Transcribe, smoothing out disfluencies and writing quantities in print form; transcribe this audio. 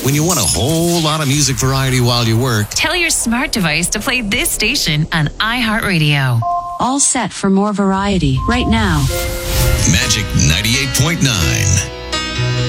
When you want a whole lot of music variety while you work, Tell your smart device to play this station on iHeartRadio. All set for more variety right now. Magic 98.9.